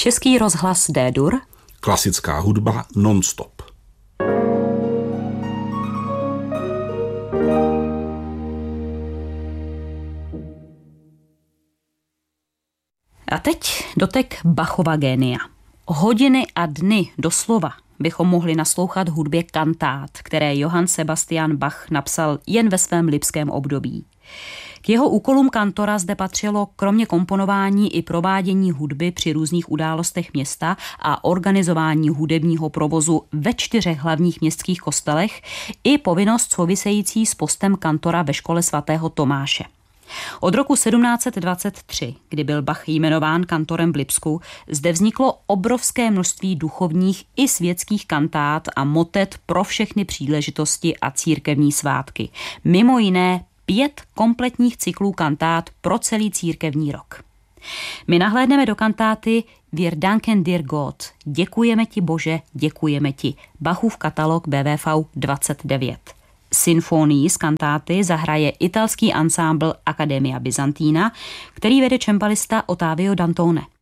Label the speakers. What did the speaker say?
Speaker 1: Český rozhlas D-dur.
Speaker 2: Klasická hudba non-stop.
Speaker 1: A teď dotek Bachova génia. Hodiny a dny doslova bychom mohli naslouchat hudbě kantát, které Johann Sebastian Bach napsal jen ve svém lipském období. K jeho úkolům kantora zde patřilo kromě komponování i provádění hudby při různých událostech města a organizování hudebního provozu ve 4 hlavních městských kostelech i povinnost související s postem kantora ve škole svatého Tomáše. Od roku 1723, kdy byl Bach jmenován kantorem v Lipsku, zde vzniklo obrovské množství duchovních i světských kantát a motet pro všechny příležitosti a církevní svátky. Mimo jiné 5 kompletních cyklů kantát pro celý církevní rok. My nahlédneme do kantáty Wir danken dir Gott, děkujeme ti Bože, děkujeme ti, Bachův katalog BWV 29. Symfonii z kantáty zahraje italský ansámbl Accademia Byzantina, který vede čembalista Ottavio Dantone.